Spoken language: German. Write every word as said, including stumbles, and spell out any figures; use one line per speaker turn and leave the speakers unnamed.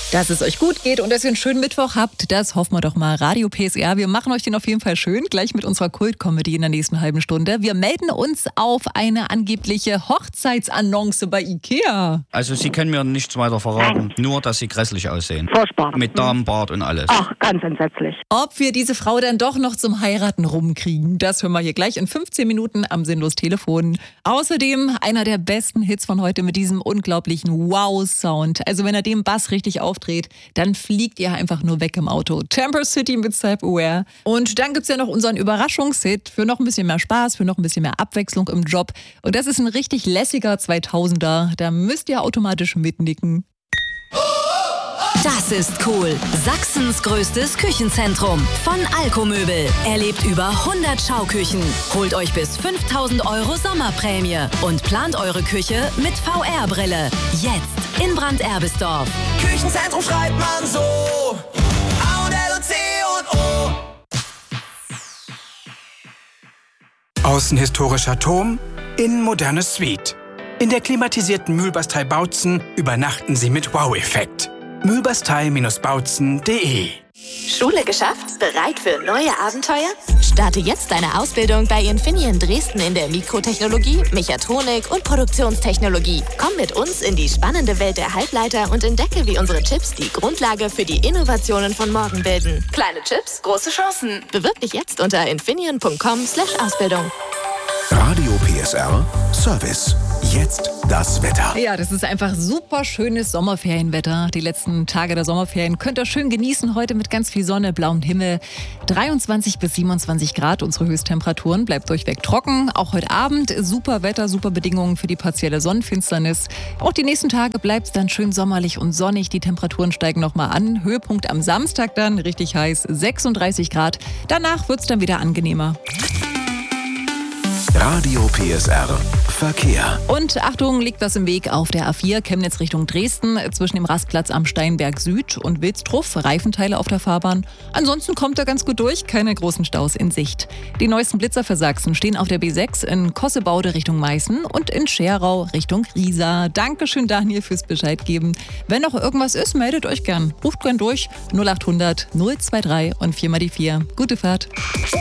Dass es euch gut geht und dass ihr einen schönen Mittwoch habt, das hoffen wir doch mal. Radio P S R, wir machen euch den auf jeden Fall schön, gleich mit unserer Kult-Comedy in der nächsten halben Stunde. Wir melden uns auf eine angebliche Hochzeitsannonce bei Ikea.
Also Sie können mir nichts weiter verraten, nur dass Sie grässlich aussehen.
Furchtbar.
Mit Damenbart und alles.
Ach, ganz entsetzlich.
Ob wir diese Frau dann doch noch zum Heiraten rumkriegen, das hören wir hier gleich in fünfzehn Minuten am Sinnlos Telefon. Außerdem einer der besten Hits von heute mit diesem unglaublichen Wow-Sound. Also wenn er den Bass richtig aufdreht, dann fliegt ihr einfach nur weg im Auto. Temper City mit Self-Aware. Und dann gibt's ja noch unseren Überraschungshit für noch ein bisschen mehr Spaß, für noch ein bisschen mehr Abwechslung im Job. Und das ist ein richtig lässiger zweitausender. Da müsst ihr automatisch mitnicken.
Das ist cool. Sachsens größtes Küchenzentrum. Von Alkomöbel. Erlebt über hundert Schauküchen. Holt euch bis fünftausend Euro Sommerprämie. Und plant eure Küche mit V R-Brille. Jetzt in Brand-Erbisdorf.
Küchenzentrum schreibt man so. A und L und C und O.
Außen historischer Turm, innen moderne Suite. In der klimatisierten Mühlbastei Bautzen übernachten Sie mit Wow-Effekt. mühlbastei Bindestrich bautzen punkt de.
Schule geschafft? Bereit für neue Abenteuer? Starte jetzt deine Ausbildung bei Infineon Dresden in der Mikrotechnologie, Mechatronik und Produktionstechnologie. Komm mit uns in die spannende Welt der Halbleiter und entdecke, wie unsere Chips die Grundlage für die Innovationen von morgen bilden. Kleine Chips, große Chancen. Bewirb dich jetzt unter infineon punkt com slash Ausbildung.
Radio P S R Service. Jetzt das Wetter.
Ja, das ist einfach super schönes Sommerferienwetter. Die letzten Tage der Sommerferien könnt ihr schön genießen. Heute mit ganz viel Sonne, blauem Himmel. dreiundzwanzig bis siebenundzwanzig Grad unsere Höchsttemperaturen. Bleibt durchweg trocken. Auch heute Abend super Wetter, super Bedingungen für die partielle Sonnenfinsternis. Auch die nächsten Tage bleibt es dann schön sommerlich und sonnig. Die Temperaturen steigen nochmal an. Höhepunkt am Samstag dann, richtig heiß, sechsunddreißig Grad. Danach wird es dann wieder angenehmer.
Radio P S R Verkehr.
Und Achtung, liegt was im Weg auf der A vier Chemnitz Richtung Dresden zwischen dem Rastplatz am Steinberg Süd und Wilstruff. Reifenteile auf der Fahrbahn. Ansonsten kommt er ganz gut durch, keine großen Staus in Sicht. Die neuesten Blitzer für Sachsen stehen auf der B sechs in Kossebaude Richtung Meißen und in Scherau Richtung Riesa. Dankeschön, Daniel, fürs Bescheid geben. Wenn noch irgendwas ist, meldet euch gern. Ruft gern durch null achthundert null zwei drei und vier mal die vier. Gute Fahrt.